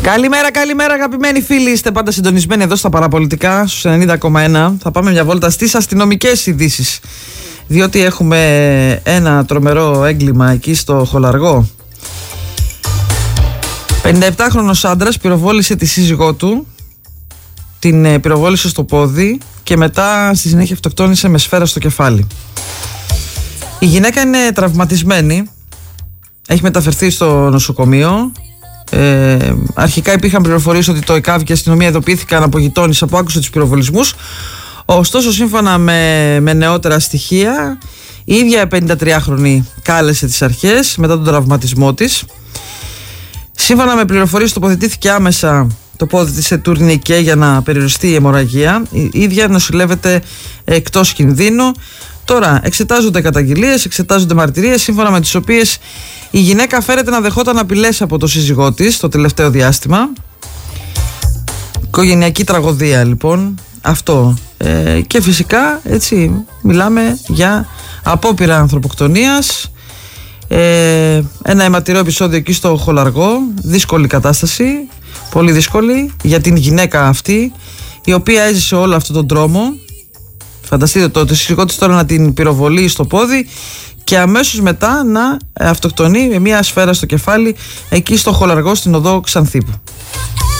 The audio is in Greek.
Καλημέρα αγαπημένοι φίλοι. Είστε πάντα συντονισμένοι εδώ στα παραπολιτικά στους 90,1. Θα πάμε μια βόλτα στις αστυνομικές ειδήσεις, διότι έχουμε ένα τρομερό έγκλημα εκεί στο Χολαργό. 57χρονος άντρας πυροβόλησε τη σύζυγό του, την πυροβόλησε στο πόδι και μετά στη συνέχεια αυτοκτόνησε με σφαίρα στο κεφάλι. Η γυναίκα είναι τραυματισμένη, έχει μεταφερθεί στο νοσοκομείο. Αρχικά υπήρχαν πληροφορίες ότι το ΕΚΑΒ και η αστυνομία ειδοποιήθηκαν από γειτόνισσα που άκουσε τους πυροβολισμούς. Ωστόσο, σύμφωνα με νεότερα στοιχεία, η ίδια 53χρονη κάλεσε τις αρχές μετά τον τραυματισμό της. Σύμφωνα με πληροφορίες, τοποθετήθηκε άμεσα το πόδι της σε τουρνικέ για να περιοριστεί η αιμορραγία. Η ίδια νοσηλεύεται εκτός κινδύνου. Τώρα εξετάζονται καταγγελίες, εξετάζονται μαρτυρίες, σύμφωνα με τις οποίες η γυναίκα φέρεται να δεχόταν απειλές από το σύζυγό της το τελευταίο διάστημα. Οικογενειακή τραγωδία λοιπόν αυτό. Και φυσικά έτσι μιλάμε για απόπειρα ανθρωποκτονίας. Ένα αιματηρό επεισόδιο εκεί στο Χολαργό. Δύσκολη κατάσταση, πολύ δύσκολη για την γυναίκα αυτή, η οποία έζησε όλο αυτόν τον τρόμο. Φανταστείτε το σύζυγό της τώρα να την πυροβολεί στο πόδι και αμέσως μετά να αυτοκτονεί με μια σφαίρα στο κεφάλι εκεί στο Χολαργό στην οδό Ξανθήπου.